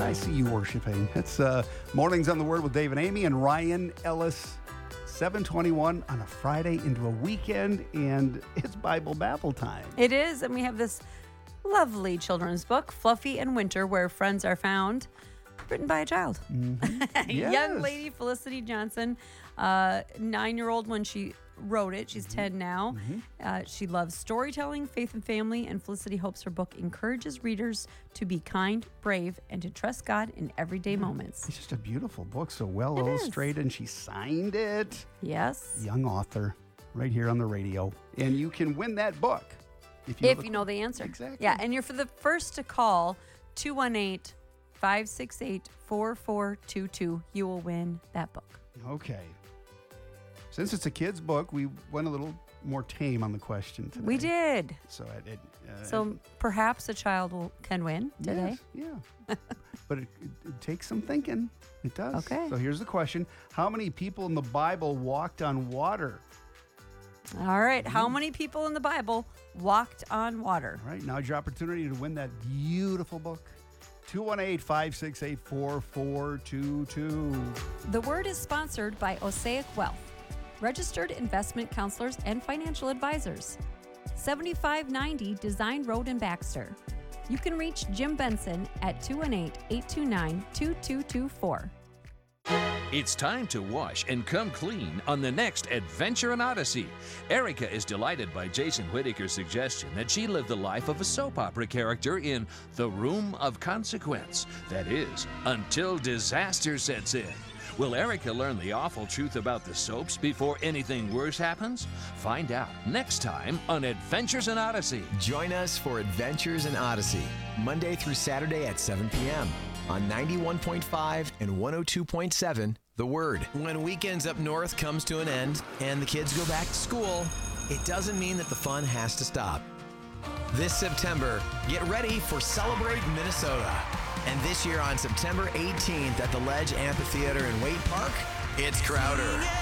I see you worshiping. It's Mornings on the Word with Dave and Amy and Ryan Ellis. 7:21 on a Friday into a weekend, and it's Bible Babble time. It is, and we have this lovely children's book, Fluffy and Winter, Where Friends Are Found, written by a child. Mm-hmm. Yes. Young lady Felicity Johnson, 9-year-old when she wrote it. She's 10 now. She loves storytelling, faith and family, and Felicity hopes her book encourages readers to be kind, brave, and to trust God in everyday moments. It's just a beautiful book, so well It illustrated, and she signed it. Yes. Young author, right here on the radio. And you can win that book If you know the answer. Exactly. Yeah, and you're for the first to call 218-568-4422. You will win that book. Okay. Since it's a kid's book, we went a little more tame on the question today. We did. So So perhaps a child can win today. Yes, yeah. But it takes some thinking. It does. Okay. So here's the question. How many people in the Bible walked on water? All right. How many people in the Bible walked on water? All right. Now's your opportunity to win that beautiful book. 218-568-4422. The Word is sponsored by Osaic Wealth, registered investment counselors and financial advisors. 7590 Design Road in Baxter. You can reach Jim Benson at 218-829-2224. It's time to wash and come clean on the next Adventure in Odyssey. Erica is delighted by Jason Whittaker's suggestion that she live the life of a soap opera character in The Room of Consequence. That is, until disaster sets in. Will Erica learn the awful truth about the soaps before anything worse happens? Find out next time on Adventures in Odyssey. Join us for Adventures in Odyssey, Monday through Saturday at 7 p.m. on 91.5 and 102.7 The Word. When weekends up north comes to an end and the kids go back to school, it doesn't mean that the fun has to stop. This September, get ready for Celebrate Minnesota. And this year on September 18th at the Ledge Amphitheater in Waite Park, it's Crowder.